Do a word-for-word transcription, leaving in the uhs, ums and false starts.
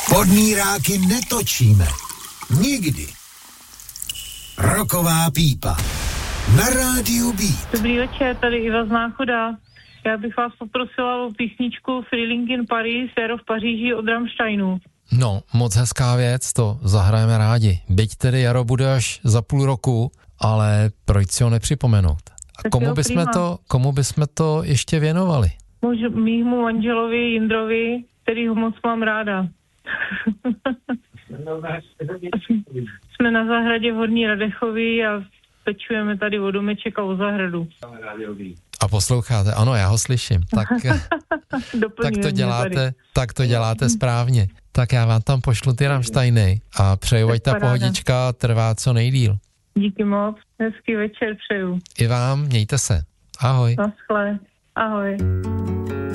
Podmíráky netočíme. Nikdy. Roková pípa. Na rádiu Beat. Dobrý večer, tady Iva z Náchoda. Já bych vás poprosila o písničku Feeling in Paris, Jaro v Paříži od Rammsteinu. No, moc hezká věc, to zahrajeme rádi. Byť tedy Jaro bude až za půl roku, ale proč si ho nepřipomenout? A komu bychom to, komu bychom to ještě věnovali? Můžu mýmu manželovi Jindrovi, který ho moc mám ráda. Jsme na zahradě v Horní Radechovi a pečujeme tady o domeček a o zahradu. A posloucháte, ano, já ho slyším. Tak, tak to děláte, tak to děláte správně. Tak já vám tam pošlu ty Rammsteiny a přeju, ať ta pohodička trvá co nejdýl. Díky moc, hezký večer přeju. I vám, mějte se. Ahoj. Naschle, ahoj.